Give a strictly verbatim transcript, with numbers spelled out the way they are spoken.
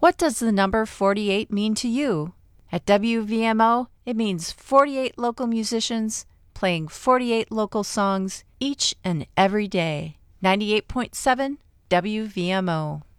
What does the number forty-eight mean to you? At W V M O, it means forty-eight local musicians playing forty-eight local songs each and every day. ninety-eight point seven W V M O.